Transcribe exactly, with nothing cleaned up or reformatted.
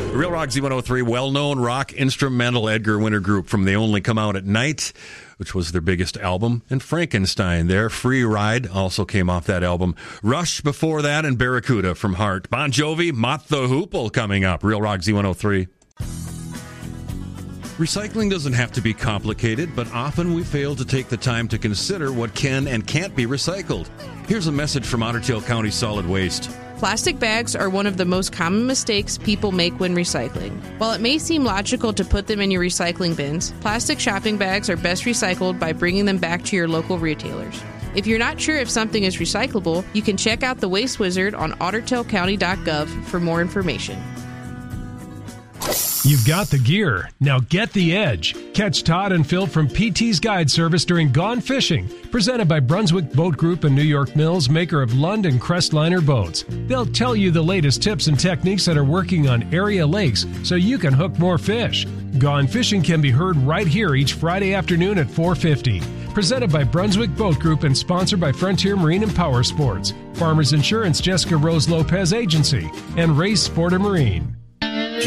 Real Rock Z one oh three, well-known rock instrumental Edgar Winter Group from They Only Come Out at Night, which was their biggest album, and Frankenstein there. Free Ride also came off that album. Rush before that, and Barracuda from Heart. Bon Jovi, Mott the Hoople coming up. Real Rock Z one oh three. Recycling doesn't have to be complicated, but often we fail to take the time to consider what can and can't be recycled. Here's a message from Otter Tail County Solid Waste. Plastic bags are one of the most common mistakes people make when recycling. While it may seem logical to put them in your recycling bins, plastic shopping bags are best recycled by bringing them back to your local retailers. If you're not sure if something is recyclable, you can check out the Waste Wizard on otter tail county dot gov for more information. You've got the gear. Now get the edge. Catch Todd and Phil from P T's Guide Service during Gone Fishing, presented by Brunswick Boat Group and New York Mills, maker of Lund and Crestliner boats. They'll tell you the latest tips and techniques that are working on area lakes so you can hook more fish. Gone Fishing can be heard right here each Friday afternoon at four fifty. Presented by Brunswick Boat Group and sponsored by Frontier Marine and Power Sports, Farmers Insurance Jessica Rose Lopez Agency, and Race Sport and Marine.